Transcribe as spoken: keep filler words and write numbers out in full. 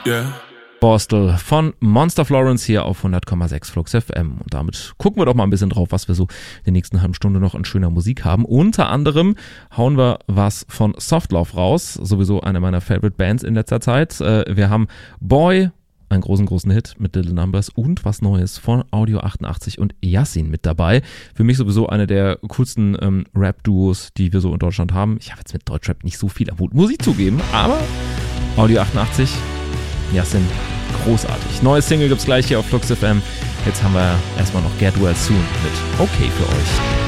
Yeah. Borstel von Monster Florence hier auf hundert Komma sechs Flux F M. Und damit gucken wir doch mal ein bisschen drauf, was wir so in der nächsten halben Stunde noch an schöner Musik haben. Unter anderem hauen wir was von Softlove raus, sowieso eine meiner Favorite Bands in letzter Zeit. Wir haben Boy, einen großen, großen Hit mit Little Numbers und was Neues von Audio achtundachtzig und Yassin mit dabei. Für mich sowieso eine der coolsten ähm, Rap-Duos, die wir so in Deutschland haben. Ich habe jetzt mit Deutschrap nicht so viel am Hut, muss ich zugeben, aber Audio achtundachtzig, Yassin, großartig. Neues Single gibt's gleich hier auf Flux F M. Jetzt haben wir erstmal noch Get Well Soon mit Okay für euch.